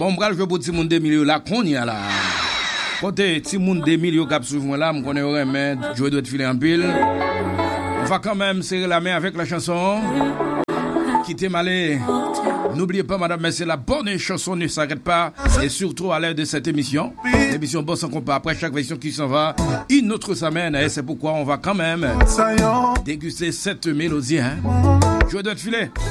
Bon, je vais pour petit monde 2 millions là, qu'on y a là. Côté petit monde 2 millions cap sur moi là, me connais aurait mais je dois te filer en pile. On va quand même serrer la main avec la chanson. Quittez Malé. N'oubliez pas, madame, mais c'est la bonne chanson ne s'arrête pas. Et surtout à l'aide de cette émission. L'émission Boss en compas. Après chaque version qui s'en va, une autre s'amène. Et c'est pourquoi on va quand même déguster cette mélodie. Hein. Je dois te filer.